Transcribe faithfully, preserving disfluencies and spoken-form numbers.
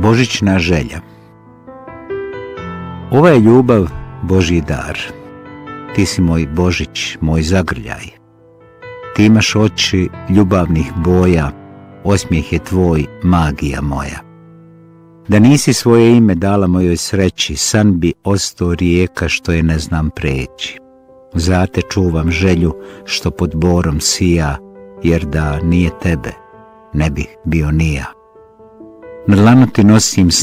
Božićna želja. Ova je ljubav Božji dar. Ti si moj Božić, moj zagrljaj. Ti imaš oči ljubavnih boja, osmijeh je tvoj, magija moja. Da nisi svoje ime dala mojoj sreći, san bi ostao rijeka što je ne znam preći. Za te čuvam želju što pod borom sija, jer da nije tebe, ne bih bio ni ja. Na dlanu ti nosim